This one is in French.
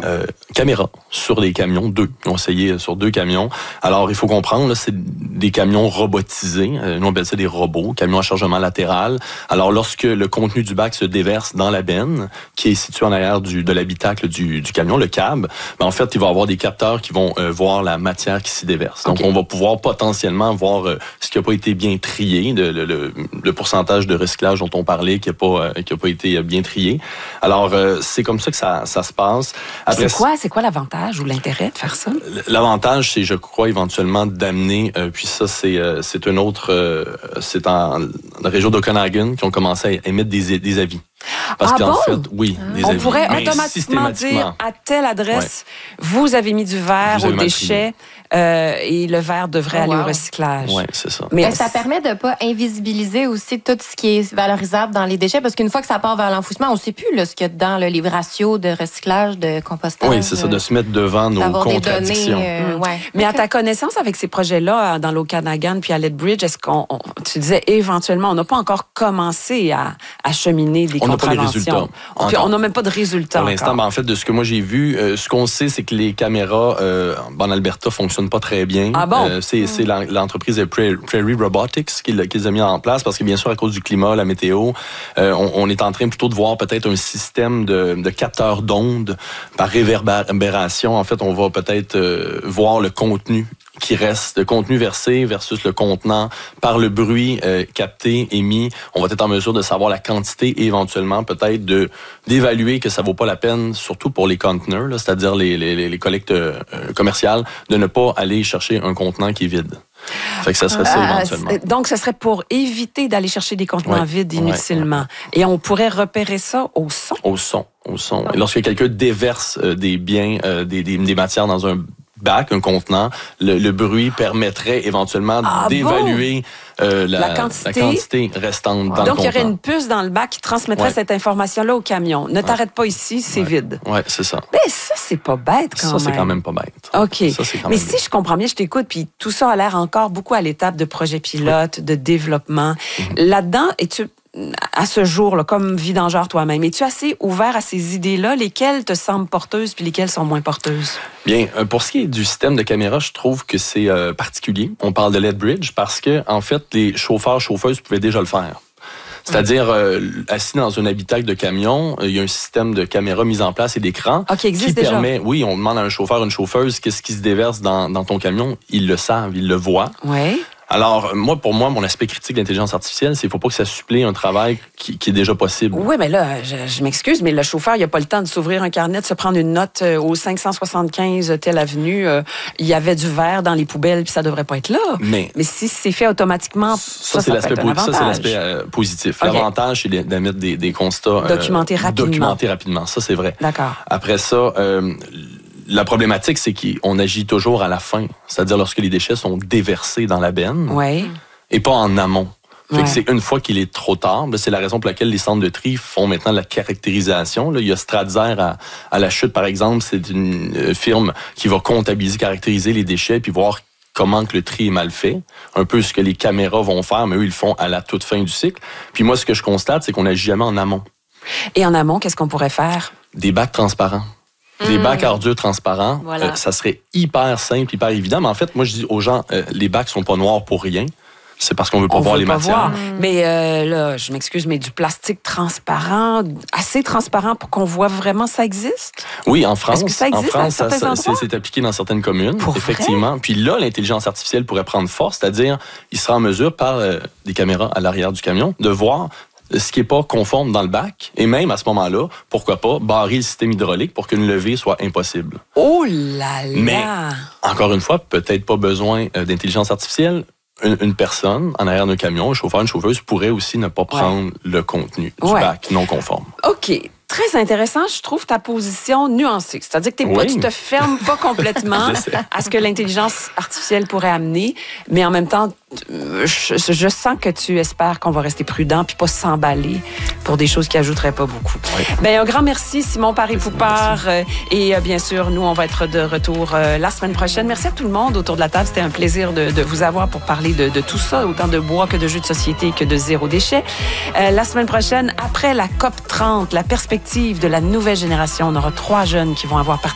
caméras sur des camions, 2. Ils ont essayé sur 2 camions. Alors, il faut comprendre, là, c'est des camions robotisés. Nous, on appelle ça des robots, camions à chargement latéral. Alors, lorsque le contenu du bac se déverse dans la benne, qui est située en arrière de l'habitacle du camion, le cab, en fait, il va y avoir des capteurs qui vont voir la matière qui s'y déverse. Donc, on va pouvoir potentiellement voir ce qui n'a pas été bien trié, le pourcentage de recyclage dont on parlait qui n'a pas été bien trié. Alors, c'est comme ça que ça se passe. Après, c'est quoi l'avantage ou l'intérêt de faire ça? L'avantage, c'est, je crois, éventuellement d'amener, puis ça, c'est un autre, c'est en la région d'Okanagan qui ont commencé à émettre des avis. Parce qu'en fait, oui, des avis. On pourrait automatiquement dire à telle adresse, vous avez mis du verre aux déchets et le verre devrait aller au recyclage. Oui, c'est ça. Mais ça permet de ne pas invisibiliser aussi tout ce qui est valorisable dans les déchets, parce qu'une fois que ça part vers l'enfouissement, on ne sait plus là, ce qu'il y a dedans, là, les ratios de recyclage, de compostage. Oui, c'est ça, de se mettre devant nos contradictions. Mais à ta connaissance, avec ces projets-là, dans l'Okanagan puis à Lethbridge, est-ce tu disais éventuellement, on n'a pas encore commencé à cheminer des contraventions? On n'a pas de résultats. On n'a même pas de résultats. Pour l'instant, en fait, de ce que moi j'ai vu, ce qu'on sait, c'est que les caméras en Alberta fonctionnent pas très bien. Ah bon? C'est l'entreprise Prairie Robotics qui les a mis en place parce que, bien sûr, à cause du climat, la météo, on est en train plutôt de voir peut-être un système de capteurs d'ondes par réverbération. En fait, on va peut-être voir le contenu qui reste, le contenu versé versus le contenant par le bruit capté, émis. On va être en mesure de savoir la quantité et éventuellement peut-être d'évaluer que ça vaut pas la peine, surtout pour les conteneurs, là, c'est-à-dire les collectes commerciales, de ne pas aller chercher un contenant qui est vide. Fait que ça serait ça éventuellement. Donc, ce serait pour éviter d'aller chercher des contenants vides inutilement. Et on pourrait repérer ça au son? Au son. Et lorsque quelqu'un déverse des biens, des matières dans un bac, un contenant, le bruit permettrait éventuellement d'évaluer la quantité restante dans le contenant. Donc, il y aurait une puce dans le bac qui transmettrait cette information-là au camion. Ne t'arrête pas ici, c'est vide. Oui, c'est ça. Mais ça, c'est pas bête quand même. Ça, c'est quand même pas bête. OK. Mais si je comprends bien, je t'écoute, puis tout ça a l'air encore beaucoup à l'étape de projet pilote, de développement. Là-dedans, à ce jour, là, comme vidangeur toi-même, es-tu assez ouvert à ces idées-là? Lesquelles te semblent porteuses puis lesquelles sont moins porteuses? Bien, pour ce qui est du système de caméra, je trouve que c'est particulier. On parle de Lethbridge parce que, en fait, les chauffeurs-chauffeuses pouvaient déjà le faire. C'est-à-dire, assis dans un habitacle de camion, il y a un système de caméra mis en place et d'écran qui permet, oui, on demande à un chauffeur, une chauffeuse, qu'est-ce qui se déverse dans ton camion. Ils le savent, ils le voient. Oui. Alors, pour moi, mon aspect critique de l'intelligence artificielle, c'est qu'il ne faut pas que ça supplée un travail qui est déjà possible. Oui, mais là, je m'excuse, mais le chauffeur, il n'a pas le temps de s'ouvrir un carnet, de se prendre une note au 575 telle avenue. Il y avait du verre dans les poubelles, puis ça ne devrait pas être là. Mais si c'est fait automatiquement, ça c'est l'aspect positif. Okay. L'avantage, c'est d'émettre des constats documentés rapidement. Ça, c'est vrai. D'accord. Après ça... la problématique, c'est qu'on agit toujours à la fin, c'est-à-dire lorsque les déchets sont déversés dans la benne et pas en amont. Fait que c'est une fois qu'il est trop tard. C'est la raison pour laquelle les centres de tri font maintenant de la caractérisation. Là, il y a Stratzer à la chute, par exemple. C'est une firme qui va comptabiliser, caractériser les déchets puis voir comment que le tri est mal fait. Un peu ce que les caméras vont faire, mais eux, ils le font à la toute fin du cycle. Puis moi, ce que je constate, c'est qu'on n'agit jamais en amont. Et en amont, qu'est-ce qu'on pourrait faire? Des bacs transparents. Des bacs à ordures transparents, ça serait hyper simple, hyper évident. Mais en fait, moi, je dis aux gens, les bacs sont pas noirs pour rien. C'est parce qu'on veut pas voir les matières. Mais là, je m'excuse, mais du plastique transparent, assez transparent pour qu'on voit vraiment ça existe? Oui, en France. Est-ce que ça existe à certains endroits? C'est appliqué dans certaines communes, effectivement. Vrai? Puis là, l'intelligence artificielle pourrait prendre force, c'est-à-dire, il sera en mesure, par des caméras à l'arrière du camion, de voir ce qui n'est pas conforme dans le bac, et même à ce moment-là, pourquoi pas, barrer le système hydraulique pour qu'une levée soit impossible. Oh là là! Mais, encore une fois, peut-être pas besoin d'intelligence artificielle. Une personne en arrière d'un camion, un chauffeur, une chauffeuse, pourrait aussi ne pas prendre le contenu du bac non conforme. OK. Très intéressant, je trouve ta position nuancée. C'est-à-dire que tu te fermes pas complètement à ce que l'intelligence artificielle pourrait amener, mais en même temps, je sens que tu espères qu'on va rester prudent puis pas s'emballer pour des choses qui ajouteraient pas beaucoup. Oui. Bien, un grand merci, Simon Paré-Poupard. Et bien sûr, nous, on va être de retour la semaine prochaine. Merci à tout le monde autour de la table. C'était un plaisir de vous avoir pour parler de tout ça, autant de bois que de jeux de société que de zéro déchet. La semaine prochaine, après la COP 30, la perspective de la nouvelle génération, on aura 3 jeunes qui vont avoir participé